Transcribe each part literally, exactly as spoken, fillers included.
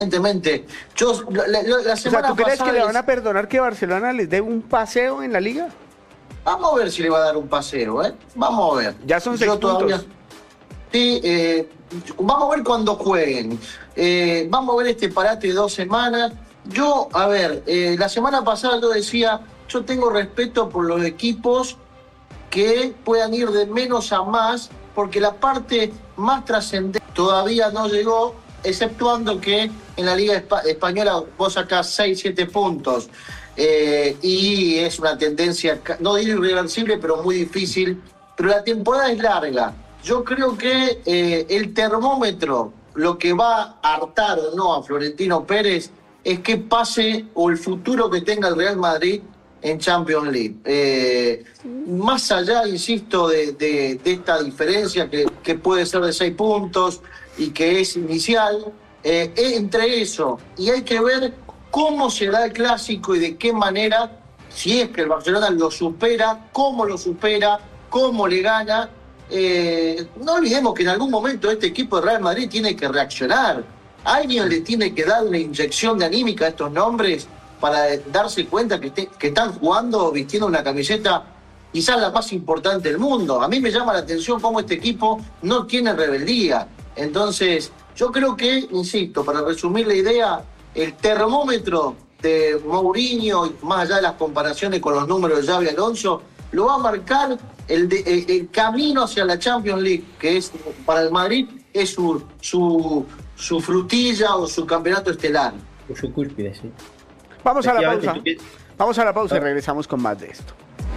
Evidentemente, yo la, la, la semana o sea, ¿tú crees que le van les... a perdonar que Barcelona les dé un paseo en la Liga? Vamos a ver si le va a dar un paseo, ¿eh? Vamos a ver. Ya son seis yo todavía... puntos. Sí, eh, vamos a ver cuando jueguen. Eh, vamos a ver este parate de dos semanas. Yo, a ver, eh, la semana pasada yo decía, yo tengo respeto por los equipos que puedan ir de menos a más, porque la parte más trascendente todavía no llegó, exceptuando que en la Liga Espa- Española vos sacás seis, siete puntos. Eh, y es una tendencia, no digo irreversible, pero muy difícil. Pero la temporada es larga. Yo creo que eh, el termómetro, lo que va a hartar o no a Florentino Pérez, es que pase o el futuro que tenga el Real Madrid en Champions League. Eh, más allá, insisto, de, de, de esta diferencia que, que puede ser de seis puntos y que es inicial, eh, entre eso y hay que ver cómo será el clásico y de qué manera, si es que el Barcelona lo supera, cómo lo supera, cómo le gana. Eh, no olvidemos que en algún momento este equipo de Real Madrid tiene que reaccionar. Alguien le tiene que dar una inyección de anímica a estos nombres para darse cuenta que, te, que están jugando vistiendo una camiseta quizás la más importante del mundo. A mí me llama la atención cómo este equipo no tiene rebeldía. Entonces, yo creo que, insisto, para resumir la idea, el termómetro de Mourinho, y más allá de las comparaciones con los números de Xabi Alonso, lo va a marcar el, de, el, el camino hacia la Champions League, que es para el Madrid es su, su, su frutilla o su campeonato estelar. Su cúspide, sí. Vamos a la pausa. Vamos a la pausa y regresamos con más de esto.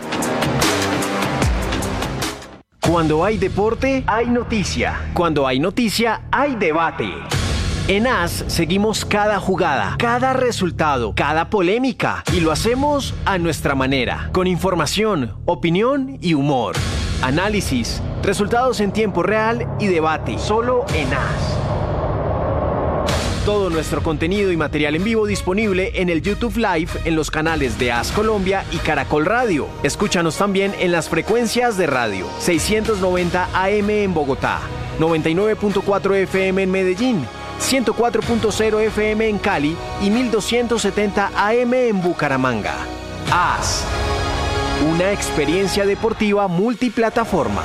Cuando hay deporte, hay noticia. Cuando hay noticia, hay debate. En A S seguimos cada jugada, cada resultado, cada polémica y lo hacemos a nuestra manera, con información, opinión y humor. Análisis, resultados en tiempo real y debate, solo en A S. Todo nuestro contenido y material en vivo disponible en el YouTube Live en los canales de A S Colombia y Caracol Radio. Escúchanos también en las frecuencias de radio seiscientos noventa A M en Bogotá, noventa y nueve punto cuatro F M en Medellín, ciento cuatro punto cero F M en Cali y mil doscientos setenta A M en Bucaramanga. A S, una experiencia deportiva multiplataforma.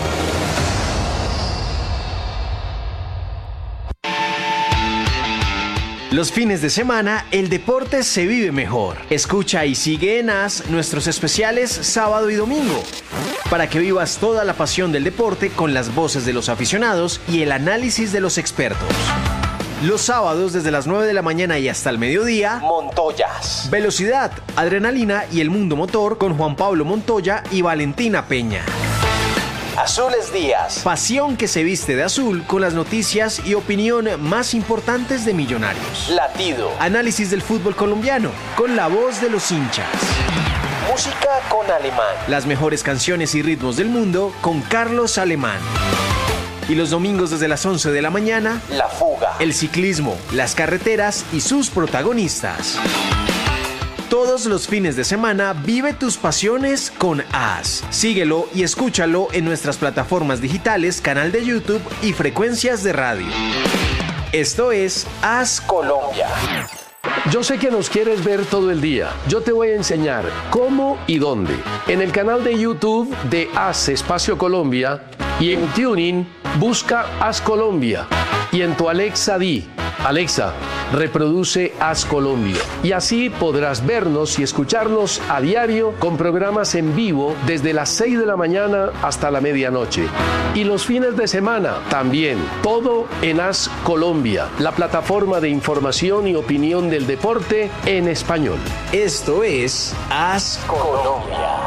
Los fines de semana, el deporte se vive mejor. Escucha y sigue en A S nuestros especiales sábado y domingo, para que vivas toda la pasión del deporte con las voces de los aficionados y el análisis de los expertos. Los sábados desde las nueve de la mañana y hasta el mediodía, Montoyas. Velocidad, adrenalina y el mundo motor con Juan Pablo Montoya y Valentina Peña. Azules Días. Pasión que se viste de azul con las noticias y opinión más importantes de Millonarios. Latido. Análisis del fútbol colombiano con la voz de los hinchas. Música con Alemán. Las mejores canciones y ritmos del mundo con Carlos Alemán. Y los domingos desde las once de la mañana, La Fuga. El ciclismo, las carreteras y sus protagonistas. Todos los fines de semana vive tus pasiones con A S. Síguelo y escúchalo en nuestras plataformas digitales, canal de YouTube y frecuencias de radio. Esto es A S Colombia. Yo sé que nos quieres ver todo el día. Yo te voy a enseñar cómo y dónde. En el canal de YouTube de A S Espacio Colombia y en Tuning busca A S Colombia. Y en tu Alexa di, Alexa, reproduce A S Colombia. Y así podrás vernos y escucharnos a diario con programas en vivo desde las seis de la mañana hasta la medianoche. Y los fines de semana también. Todo en A S Colombia, la plataforma de información y opinión del deporte en español. Esto es A S Colombia.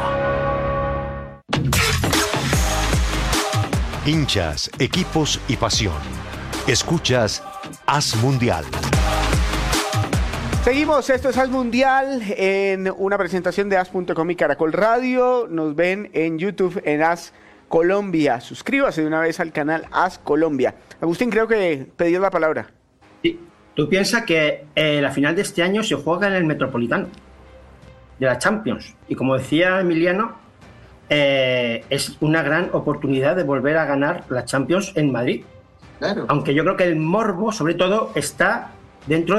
Hinchas, equipos y pasión. Escuchas A S Mundial. Seguimos, esto es A S Mundial en una presentación de A S punto com y Caracol Radio. Nos ven en YouTube en A S Colombia. Suscríbase de una vez al canal A S Colombia. Agustín, creo que pedías la palabra. Sí. Tú piensas que eh, la final de este año se juega en el Metropolitano de la Champions. Y como decía Emiliano, eh, es una gran oportunidad de volver a ganar la Champions en Madrid. Claro. Aunque yo creo que el morbo, sobre todo, está dentro